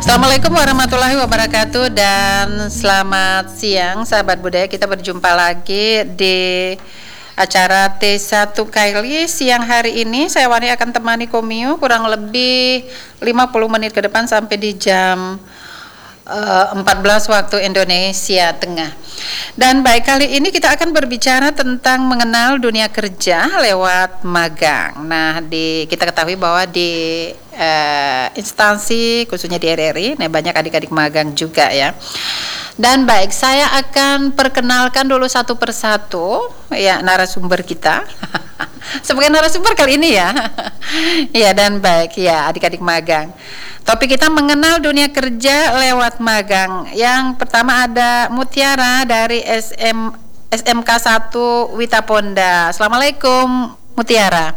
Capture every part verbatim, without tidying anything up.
Assalamualaikum warahmatullahi wabarakatuh dan selamat siang sahabat budaya. Kita berjumpa lagi di acara T satu Kaili siang hari ini. Saya Wani akan temani Komio kurang lebih lima puluh menit ke depan sampai di jam uh, empat belas waktu Indonesia Tengah. Dan baik, kali ini kita akan berbicara tentang mengenal dunia kerja lewat magang. Nah, di kita ketahui bahwa di uh, instansi khususnya di R R I, nah banyak adik-adik magang juga ya. Dan baik, saya akan perkenalkan dulu satu persatu ya narasumber kita. Sebagai narasumber kali ini ya. Ya, dan baik ya adik-adik magang. Topik kita mengenal dunia kerja lewat magang. Yang pertama ada Mutiara dari S M S M K satu Witaponda. Assalamualaikum Mutiara.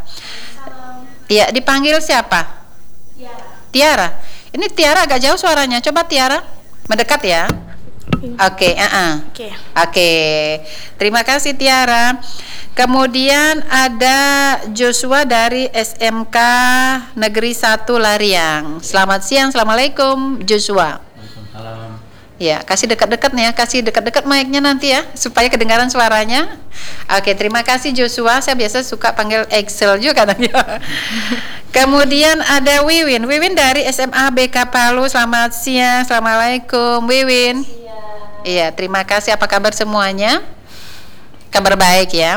Iya, dipanggil siapa? Tiara. Tiara. Ini Tiara agak jauh suaranya. Coba Tiara mendekat ya. Oke, okay, uh-uh. Oke. Okay. Oke. Okay. Terima kasih Tiara. Kemudian ada Joshua dari S M K Negeri satu Lariang. Selamat siang. Assalamualaikum Joshua. Waalaikumsalam. Ya, kasih dekat-dekat nih ya, kasih dekat-dekat mic-nya nanti ya supaya kedengaran suaranya. Oke, terima kasih Joshua. Saya biasa suka panggil Excel juga kadang ya. Kemudian ada Wiwin. Wiwin dari S M A B K Palu. Selamat siang. Assalamualaikum Wiwin. Iya, terima kasih. Apa kabar semuanya? Kabar baik ya.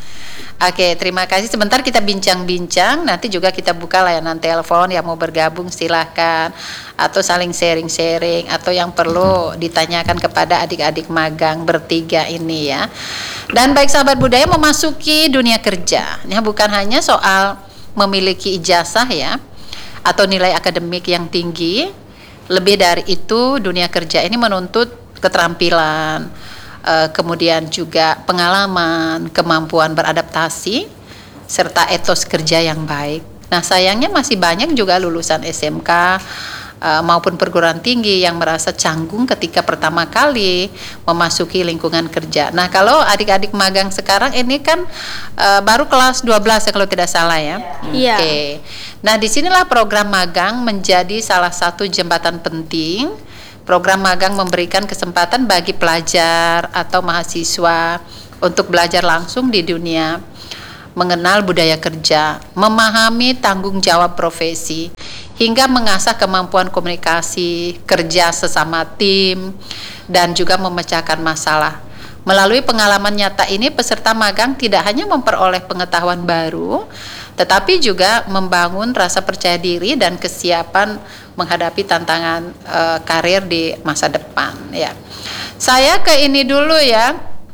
Oke, terima kasih. Sebentar kita bincang-bincang. Nanti juga kita buka layanan telepon. Yang mau bergabung silahkan. Atau saling sharing-sharing. Atau yang perlu ditanyakan kepada adik-adik magang bertiga ini ya. Dan baik sahabat budaya, memasuki dunia kerja. Ini bukan hanya soal memiliki ijazah ya, atau nilai akademik yang tinggi. Lebih dari itu, dunia kerja ini menuntut keterampilan, uh, kemudian juga pengalaman, kemampuan beradaptasi, serta etos kerja yang baik. Nah, sayangnya masih banyak juga lulusan S M K uh, maupun perguruan tinggi yang merasa canggung ketika pertama kali memasuki lingkungan kerja. Nah, kalau adik-adik magang sekarang ini kan uh, baru kelas dua belas ya kalau tidak salah ya. Iya. Oke. Okay. Nah, disinilah program magang menjadi salah satu jembatan penting. Program magang memberikan kesempatan bagi pelajar atau mahasiswa untuk belajar langsung di dunia, mengenal budaya kerja, memahami tanggung jawab profesi, hingga mengasah kemampuan komunikasi, kerja sesama tim, dan juga memecahkan masalah. Melalui pengalaman nyata ini, peserta magang tidak hanya memperoleh pengetahuan baru, tetapi juga membangun rasa percaya diri dan kesiapan menghadapi tantangan uh, karir di masa depan ya. Saya ke ini dulu ya,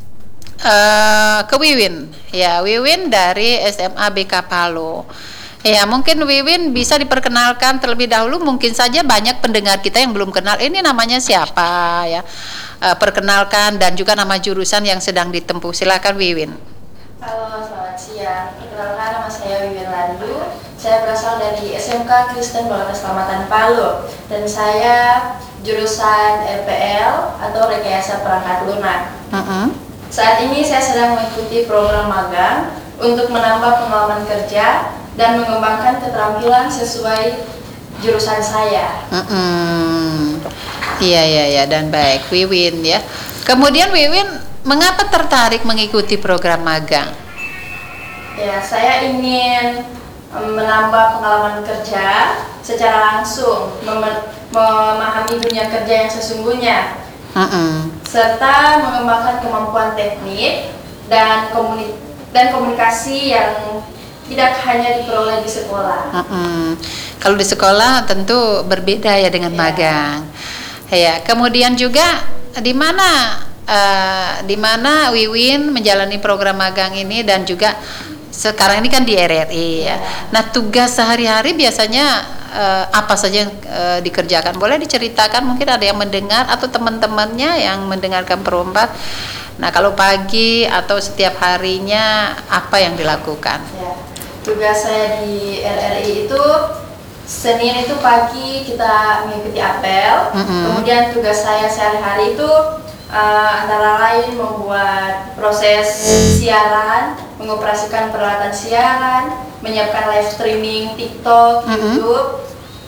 uh, ke Wiwin ya. Wiwin dari S M A B K Palu ya. Mungkin Wiwin bisa diperkenalkan terlebih dahulu. Mungkin saja banyak pendengar kita yang belum kenal ini namanya siapa ya. Uh, perkenalkan dan juga nama jurusan yang sedang ditempuh. Silakan Wiwin. Halo, selamat siang. Perkenalkan, nama saya Wiwin Landu. Saya berasal dari S M K Kristen Boloka Keselamatan Palu dan saya jurusan R P L atau Rekayasa Perangkat Lunak. Uh-huh. Saat ini saya sedang mengikuti program magang untuk menambah pengalaman kerja dan mengembangkan keterampilan sesuai jurusan saya. Uh-uh. Iya, iya, iya, dan baik Wiwin ya. Kemudian Wiwin, mengapa tertarik mengikuti program magang? Ya, saya ingin menambah pengalaman kerja secara langsung, mem- memahami dunia kerja yang sesungguhnya, uh-uh. serta mengembangkan kemampuan teknik dan komuni- dan komunikasi yang tidak hanya diperoleh di sekolah. Uh-uh. Kalau di sekolah tentu berbeda ya dengan yeah. magang. Ya, kemudian juga di mana uh, di mana Wiwin menjalani program magang ini dan juga sekarang ini kan di R R I ya. Nah, tugas sehari-hari biasanya uh, apa saja yang uh, dikerjakan? Boleh diceritakan, mungkin ada yang mendengar atau teman-temannya yang mendengarkan perombat. Nah, kalau pagi atau setiap harinya apa yang dilakukan? Ya, tugas saya di R R I itu Senin itu pagi kita mengikuti apel. Mm-hmm. Kemudian tugas saya sehari-hari itu uh, antara lain membuat proses siaran, mengoperasikan peralatan siaran, menyiapkan live streaming TikTok, mm-hmm. YouTube,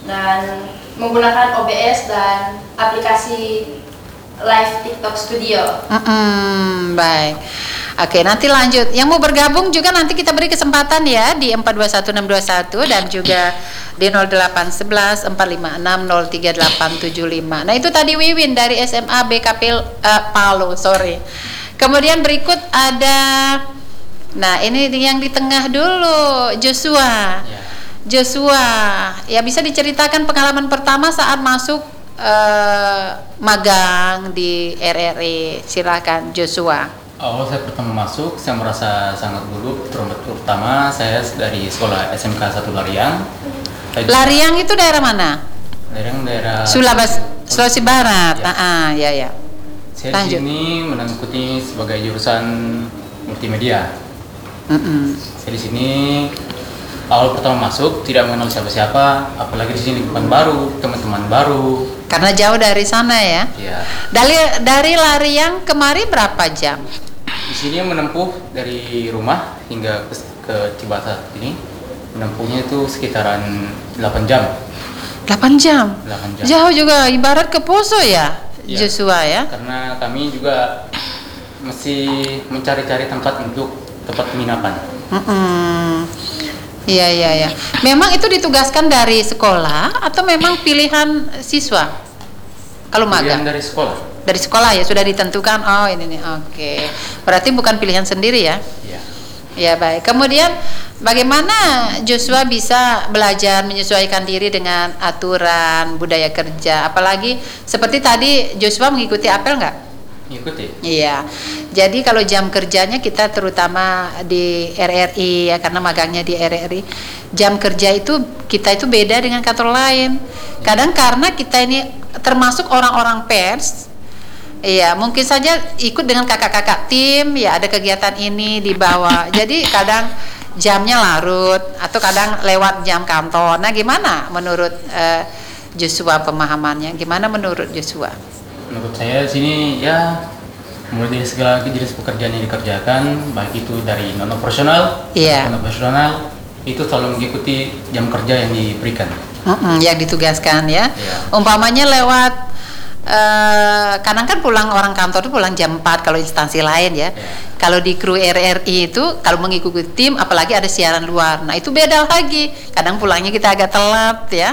dan menggunakan O B S dan aplikasi live TikTok Studio. Mm-mm, baik. Oke, nanti lanjut. Yang mau bergabung juga nanti kita beri kesempatan ya di empat dua satu enam dua satu dan juga di nol delapan satu satu empat lima enam nol tiga delapan tujuh lima. Nah, itu tadi Wiwin dari S M A B K P uh, Palu, sorry. Kemudian berikut ada, nah ini yang di tengah dulu, Joshua. Ya. Joshua, ya bisa diceritakan pengalaman pertama saat masuk uh, magang di R R I. Silakan Joshua. Awal saya pertama masuk, saya merasa sangat gugup. Terutama saya dari sekolah S M K satu Lariang. Saya Lariang itu daerah mana? Lariang daerah Sulawesi, Sulawesi Barat. Ya. Ah, ah, ya ya. Saya di Lanjut. sini mengikuti sebagai jurusan multimedia. Mm-mm. Saya di sini awal pertama masuk tidak mengenal siapa-siapa, apalagi di sini lingkungan baru, teman-teman baru. Karena jauh dari sana ya. Ya. Dari dari Lariang kemari berapa jam? Di sini menempuh dari rumah hingga ke, ke Cibatat ini menempuhnya itu sekitaran delapan jam. delapan jam. delapan jam. Jauh juga, ibarat ke Poso ya, Ya. Joshua ya. Karena kami juga masih mencari-cari tempat untuk tempat penginapan. Mm-mm. Iya iya iya. Memang itu ditugaskan dari sekolah atau memang pilihan siswa? Kalau Pilihan magang dari sekolah. dari sekolah ya sudah ditentukan. Oh ini nih, oke. Berarti bukan pilihan sendiri ya? Ya. Ya baik. Kemudian bagaimana Joshua bisa belajar menyesuaikan diri dengan aturan budaya kerja? Apalagi seperti tadi Joshua mengikuti apel nggak? Ikuti. Iya. Jadi kalau jam kerjanya kita terutama di R R I ya karena magangnya di R R I, jam kerja itu kita itu beda dengan kantor lain. Kadang karena kita ini termasuk orang-orang pers. Iya, mungkin saja ikut dengan kakak-kakak tim, ya ada kegiatan ini di bawah. Jadi kadang jamnya larut atau kadang lewat jam kantor. Nah, gimana menurut eh, Joshua pemahamannya? Gimana menurut Joshua? Menurut saya sini ya mulai dari segala jenis pekerjaan yang dikerjakan, baik itu dari non operasional, Iya. non operasional, itu selalu mengikuti jam kerja yang diberikan. Mm-mm, yang ditugaskan ya. Iya. Umpamanya lewat eh kadang kan pulang orang kantor itu pulang jam empat kalau instansi lain ya. Iya. Kalau di kru R R I itu kalau mengikuti tim apalagi ada siaran luar. Nah, itu beda lagi. Kadang pulangnya kita agak telat ya.